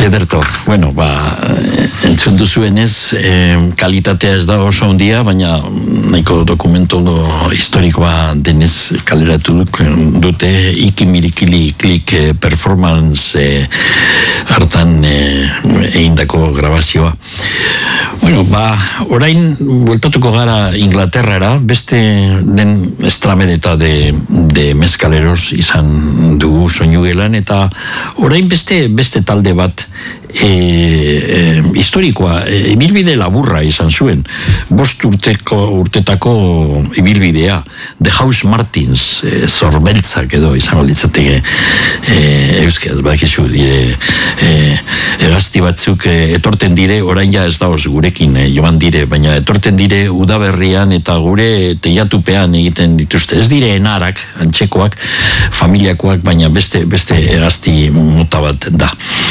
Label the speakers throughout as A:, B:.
A: Ederto, bueno, entzun duzuenez, kalitatea ez da oso handia, baina nahiko dokumentu historikoa denez kaleratu dute ikimirikili klik performance hartan egindako grabazioa. Bueno, orain bueltatuko gara Inglaterrara, beste den estramereta de mezcaleros izan dugu soinu gelan, eta orain beste talde bat historikoa, ibilbide laburra izan zuen, 5 urtetako ibilbidea, The House Martins, zorbeltzak edo izango litzateke euskaz, bakizu dire egazti batzuk etorten dire, orain ja ez daoz gurekin joan dire, baina etorten dire udaberrian eta gure teiatupean egiten dituzte, ez dire enarak, antxekoak, familiakoak, baina beste egazti mota bat da.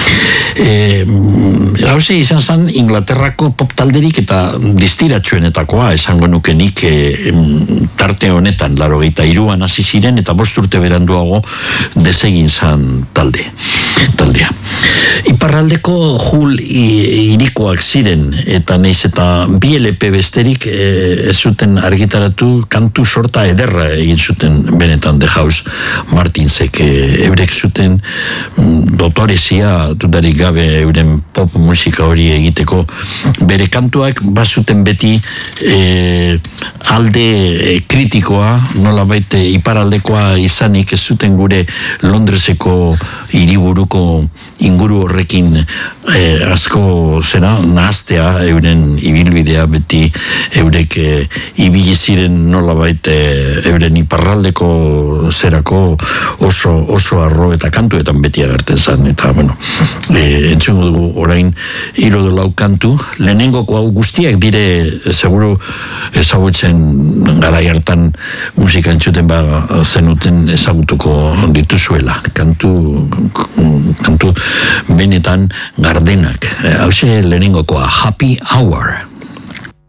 A: Hauze izan zen Inglaterrako pop talderik eta distiratsuenetakoa esango nukenik tarte honetan 83an hasi ziren eta 5 urte beranduago desegin zen taldea. Iparraldeko Jul hirikoak ziren eta neiz eta 2 LP besterik ez zuten argitaratu, kantu sorta ederra egin zuten benetan The House Martinsek eurek zuten dotorezia dudarik gabe euren pop musika hori egiteko bere kantuak bazuten beti alde kritikoa, nolabait iparaldekoa izanik ez zuten gure Londreseko hiriburuko inguru horrekin asko zera nahaztea euren ibilbidea beti eurek ibili ziren nolabait euren iparraldeko zerako oso arro eta kantuetan beti agertzen zen eta bueno, entzungo dugu orain 3 kantu, lehenengoko hau guztiak dire seguru ezagutzen garai hartan musika entzuten zenuten ezagutuko dituzuela kantu benetan gardenak, hauxe lehenengokoa Happy Hour.